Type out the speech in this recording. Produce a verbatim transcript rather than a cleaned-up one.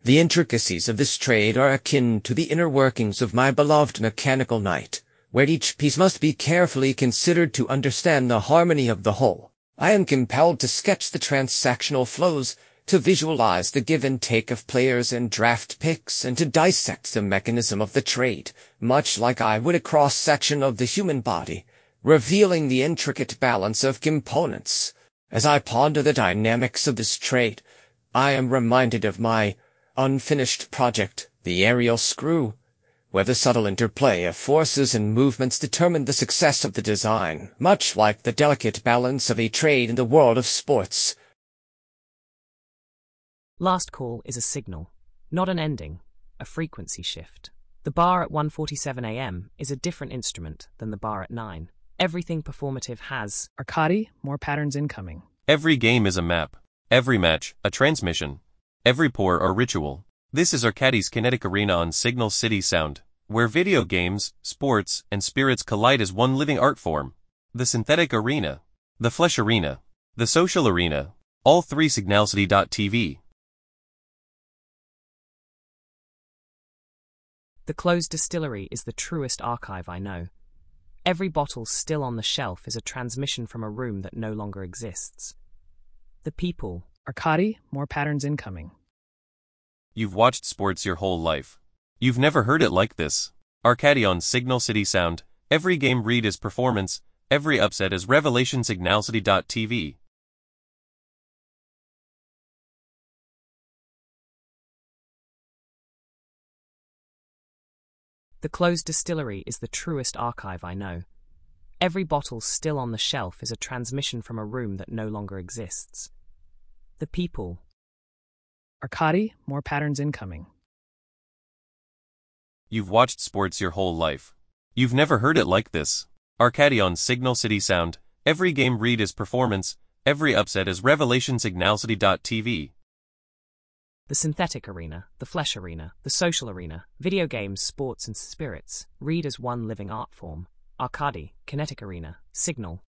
The intricacies of this trade are akin to the inner workings of my beloved mechanical knight, where each piece must be carefully considered to understand the harmony of the whole. I am compelled to sketch the transactional flows, to visualize the give and take of players and draft picks, and to dissect the mechanism of the trade, much like I would a cross-section of the human body, revealing the intricate balance of components. As I ponder the dynamics of this trade, I am reminded of my unfinished project, the aerial screw, where the subtle interplay of forces and movements determined the success of the design, much like the delicate balance of a trade in the world of sports. Last call is a signal, not an ending, a frequency shift. The bar at one forty-seven a m is a different instrument than the bar at nine. Everything performative has Arcadi, more patterns incoming. Every game is a map. Every match, a transmission. Every pour or ritual. This is Arcadi's Kinetic Arena on Signal City Sound, where video games, sports, and spirits collide as one living art form. The synthetic arena, the flesh arena, the social arena, all three signalcity dot t v. The closed distillery is the truest archive I know. Every bottle still on the shelf is a transmission from a room that no longer exists. The people. Arcadi, more patterns incoming. You've watched sports your whole life. You've never heard it like this. Arcadi on Signal City Sound. Every game read is performance. Every upset is revelation. signalcity dot t v. The closed distillery is the truest archive I know. Every bottle still on the shelf is a transmission from a room that no longer exists. The people. Arcadi, more patterns incoming. You've watched sports your whole life. You've never heard it like this. Arcadi on Signal City Sound. Every game read is performance. Every upset is revelation. signalcity dot t v. The synthetic arena, the flesh arena, the social arena, video games, sports, and spirits, read as one living art form. Arcadi, Kinetic Arena, Signal,